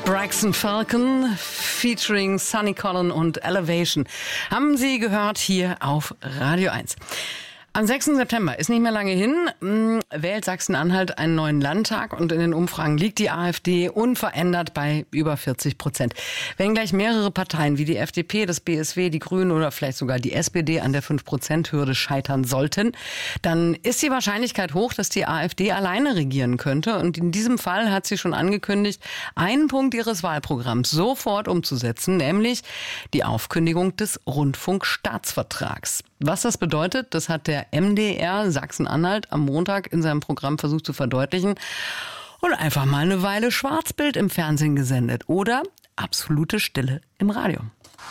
Braxton Falcon featuring Sonny Colon und Elevation haben Sie gehört hier auf Radio 1. Am 6. September ist nicht mehr lange hin, wählt Sachsen-Anhalt einen neuen Landtag und in den Umfragen liegt die AfD unverändert bei über 40%. Wenn gleich mehrere Parteien wie die FDP, das BSW, die Grünen oder vielleicht sogar die SPD an der 5%-Hürde scheitern sollten, dann ist die Wahrscheinlichkeit hoch, dass die AfD alleine regieren könnte. Und in diesem Fall hat sie schon angekündigt, einen Punkt ihres Wahlprogramms sofort umzusetzen, nämlich die Aufkündigung des Rundfunkstaatsvertrags. Was das bedeutet, das hat der MDR Sachsen-Anhalt am Montag in seinem Programm versucht zu verdeutlichen und einfach mal eine Weile Schwarzbild im Fernsehen gesendet oder absolute Stille im Radio.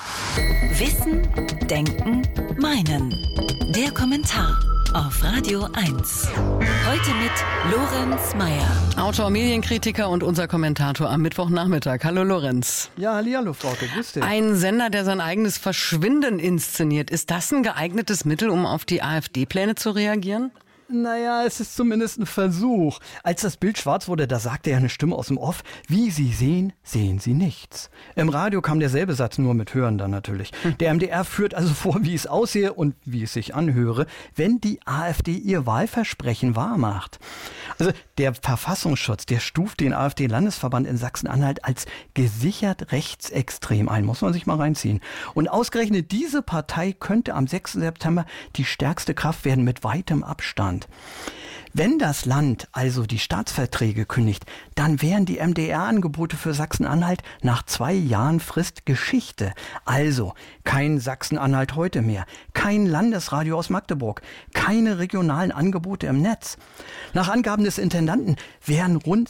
Wissen, Denken, Meinen. Der Kommentar auf Radio 1. Heute mit Lorenz Meyer. Autor, Medienkritiker und unser Kommentator am Mittwochnachmittag. Hallo Lorenz. Ja, hallihallo Frauke, grüß dich. Ein Sender, der sein eigenes Verschwinden inszeniert. Ist das ein geeignetes Mittel, um auf die AfD-Pläne zu reagieren? Naja, es ist zumindest ein Versuch. Als das Bild schwarz wurde, da sagte ja eine Stimme aus dem Off, wie Sie sehen, sehen Sie nichts. Im Radio kam derselbe Satz, nur mit Hören dann natürlich. Der MDR führt also vor, wie es aussehe und wie es sich anhöre, wenn die AfD ihr Wahlversprechen wahrmacht. Also der Verfassungsschutz, der stuft den AfD-Landesverband in Sachsen-Anhalt als gesichert rechtsextrem ein. Muss man sich mal reinziehen. Und ausgerechnet diese Partei könnte am 6. September die stärkste Kraft werden mit weitem Abstand. Wenn das Land also die Staatsverträge kündigt, dann wären die MDR-Angebote für Sachsen-Anhalt nach 2 Jahren Frist Geschichte. Also kein Sachsen-Anhalt heute mehr, kein Landesradio aus Magdeburg, keine regionalen Angebote im Netz. Nach Angaben des Intendanten wären rund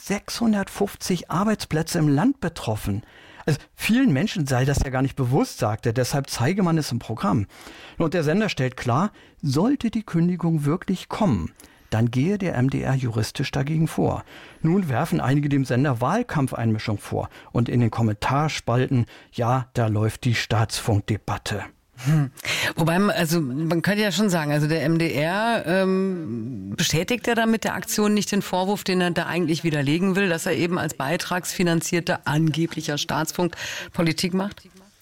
650 Arbeitsplätze im Land betroffen. Also vielen Menschen sei das ja gar nicht bewusst, sagt er, deshalb zeige man es im Programm. Und der Sender stellt klar, sollte die Kündigung wirklich kommen, dann gehe der MDR juristisch dagegen vor. Nun werfen einige dem Sender Wahlkampfeinmischung vor und in den Kommentarspalten, ja, da läuft die Staatsfunkdebatte. Wobei, also man könnte ja schon sagen, also der MDR bestätigt ja damit der Aktion nicht den Vorwurf, den er da eigentlich widerlegen will, dass er eben als beitragsfinanzierter angeblicher Staatsfunk Politik macht?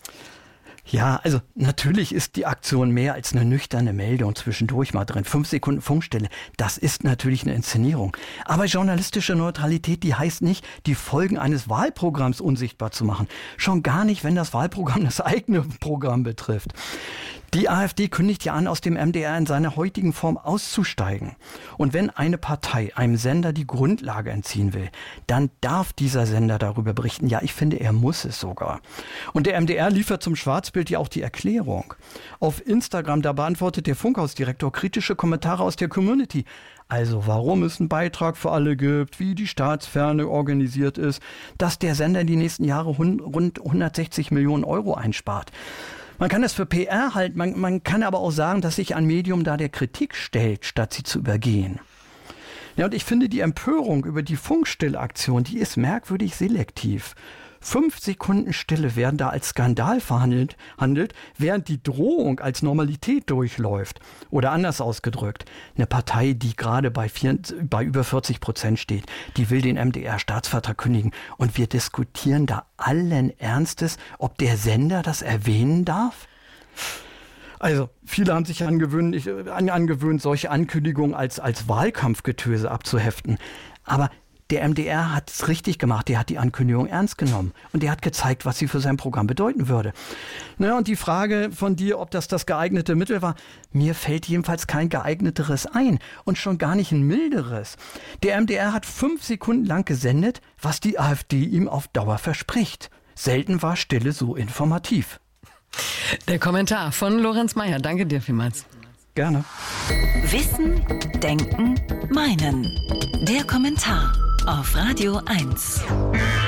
Ja, also natürlich ist die Aktion mehr als eine nüchterne Meldung zwischendurch mal drin. 5 Sekunden Funkstille, das ist natürlich eine Inszenierung. Aber journalistische Neutralität, die heißt nicht, die Folgen eines Wahlprogramms unsichtbar zu machen. Schon gar nicht, wenn das Wahlprogramm das eigene Programm betrifft. Die AfD kündigt ja an, aus dem MDR in seiner heutigen Form auszusteigen. Und wenn eine Partei einem Sender die Grundlage entziehen will, dann darf dieser Sender darüber berichten. Ja, ich finde, er muss es sogar. Und der MDR liefert zum Schwarzbild ja auch die Erklärung. Auf Instagram, da beantwortet der Funkhausdirektor kritische Kommentare aus der Community. Also warum es einen Beitrag für alle gibt, wie die Staatsferne organisiert ist, dass der Sender in die nächsten Jahre rund 160 Millionen Euro einspart. Man kann das für PR halten, man kann aber auch sagen, dass sich ein Medium da der Kritik stellt, statt sie zu übergehen. Ja, und ich finde, die Empörung über die Funkstillaktion, die ist merkwürdig selektiv. 5 Sekunden Stille werden da als Skandal verhandelt, während die Drohung als Normalität durchläuft. Oder anders ausgedrückt, eine Partei, die gerade bei über 40% steht, die will den MDR-Staatsvertrag kündigen. Und wir diskutieren da allen Ernstes, ob der Sender das erwähnen darf? Also, viele haben sich angewöhnt, solche Ankündigungen als Wahlkampfgetöse abzuheften. Aber der MDR hat es richtig gemacht, der hat die Ankündigung ernst genommen und der hat gezeigt, was sie für sein Programm bedeuten würde. Naja, und die Frage von dir, ob das geeignete Mittel war, mir fällt jedenfalls kein geeigneteres ein und schon gar nicht ein milderes. Der MDR hat 5 Sekunden lang gesendet, was die AfD ihm auf Dauer verspricht. Selten war Stille so informativ. Der Kommentar von Lorenz Meyer. Danke dir vielmals. Gerne. Wissen, Denken, Meinen. Der Kommentar auf Radio 1.